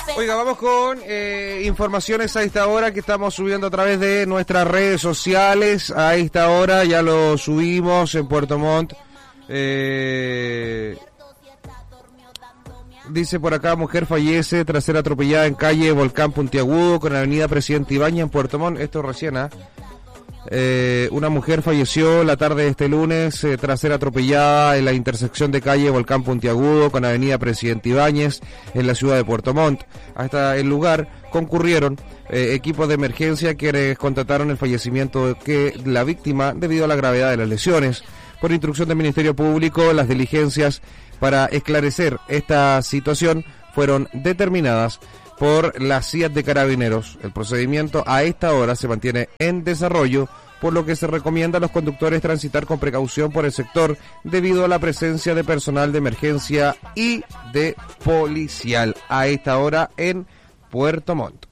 Oiga, vamos con informaciones a esta hora que estamos subiendo a través de nuestras redes sociales. A esta hora ya lo subimos en Puerto Montt. Dice por acá, mujer fallece tras ser atropellada en calle Volcán Puntiagudo con avenida Presidente Ibáñez en Puerto Montt. Esto recién, una mujer falleció la tarde de este lunes tras ser atropellada en la intersección de calle Volcán Puntiagudo con avenida Presidente Ibáñez en la ciudad de Puerto Montt. Hasta el lugar concurrieron equipos de emergencia que constataron el fallecimiento de la víctima debido a la gravedad de las lesiones. Por instrucción del Ministerio Público, las diligencias para esclarecer esta situación fueron determinadas por las CIA de Carabineros. El procedimiento a esta hora se mantiene en desarrollo, por lo que se recomienda a los conductores transitar con precaución por el sector debido a la presencia de personal de emergencia y de policial a esta hora en Puerto Montt.